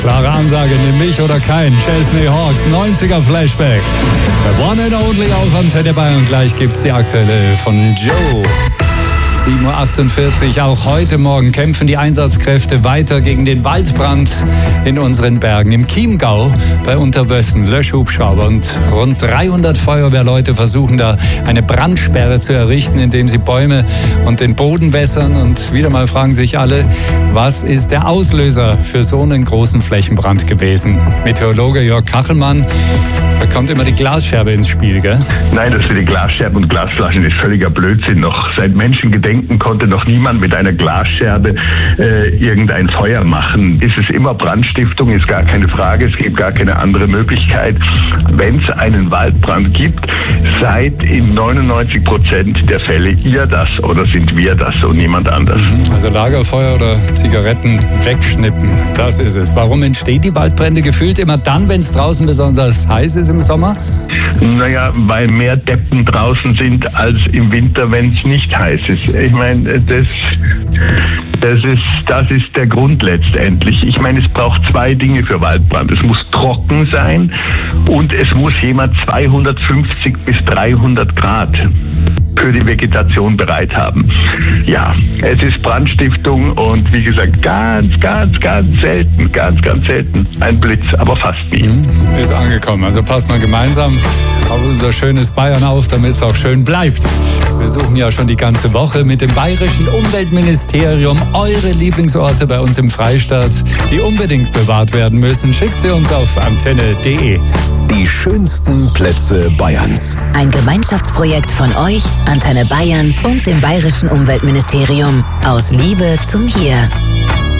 Klare Ansage, nimm mich oder kein. Chesney Hawks, 90er Flashback. The one and only auf Antenne Bayern. Gleich gibt's die aktuelle von Joe. 7.48 Uhr. Auch heute Morgen kämpfen die Einsatzkräfte weiter gegen den Waldbrand in unseren Bergen. Im Chiemgau bei Unterwössen, Löschhubschrauber und rund 300 Feuerwehrleute versuchen da eine Brandsperre zu errichten, indem sie Bäume und den Boden wässern. Und wieder mal fragen sich alle, was ist der Auslöser für so einen großen Flächenbrand gewesen? Meteorologe Jörg Kachelmann, da kommt immer die Glasscherbe ins Spiel, gell? Nein, das für die Glasscherben und Glasflaschen ist völliger Blödsinn. Noch seit Menschengedenken konnte noch niemand mit einer Glasscherbe irgendein Feuer machen. Ist es immer Brandstiftung, ist gar keine Frage. Es gibt gar keine andere Möglichkeit. Wenn es einen Waldbrand gibt, seid in 99% der Fälle ihr das oder sind wir das und niemand anders. Also Lagerfeuer oder Zigaretten wegschnippen, das ist es. Warum entstehen die Waldbrände gefühlt immer dann, wenn es draußen besonders heiß ist im Sommer? Naja, weil mehr Deppen draußen sind als im Winter, wenn es nicht heiß ist. Ich meine, das ist der Grund letztendlich. Ich meine, es braucht zwei Dinge für Waldbrand. Es muss trocken sein und es muss jemand 250 bis 300 Grad für die Vegetation bereit haben. Ja, es ist Brandstiftung und wie gesagt, ganz selten ein Blitz, aber fast nie. Ist angekommen. Also passt mal gemeinsam auf unser schönes Bayern auf, damit es auch schön bleibt. Wir suchen ja schon die ganze Woche mit dem Bayerischen Umweltministerium eure Lieblingsorte bei uns im Freistaat, die unbedingt bewahrt werden müssen. Schickt sie uns auf antenne.de. Die schönsten Plätze Bayerns. Ein Gemeinschaftsprojekt von euch, Antenne Bayern und dem Bayerischen Umweltministerium. Aus Liebe zum Hier.